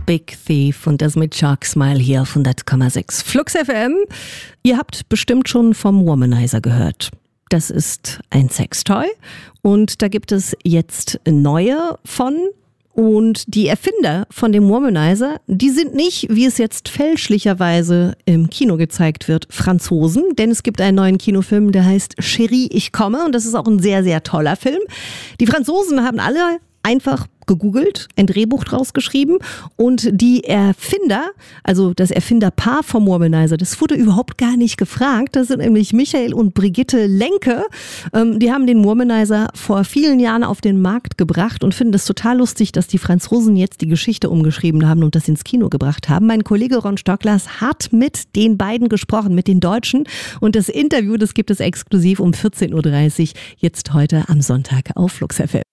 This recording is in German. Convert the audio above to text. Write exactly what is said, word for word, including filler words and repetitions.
Big Thief und das mit Shark Smile hier auf hundert Komma sechs Flux F M. Ihr habt bestimmt schon vom Womanizer gehört. Das ist ein Sextoy und da gibt es jetzt neue von. Und die Erfinder von dem Womanizer, die sind nicht, wie es jetzt fälschlicherweise im Kino gezeigt wird, Franzosen. Denn es gibt einen neuen Kinofilm, der heißt Chérie, ich komme. Und das ist auch ein sehr, sehr toller Film. Die Franzosen haben alle einfach gegoogelt, ein Drehbuch draus geschrieben und die Erfinder, also das Erfinderpaar vom Womanizer, das wurde überhaupt gar nicht gefragt. Das sind nämlich Michael und Brigitte Lenke. Ähm, die haben den Womanizer vor vielen Jahren auf den Markt gebracht und finden es total lustig, dass die Franzosen jetzt die Geschichte umgeschrieben haben und das ins Kino gebracht haben. Mein Kollege Ron Stocklers hat mit den beiden gesprochen, mit den Deutschen, und das Interview, das gibt es exklusiv um vierzehn Uhr dreißig, jetzt heute am Sonntag auf Flux F M.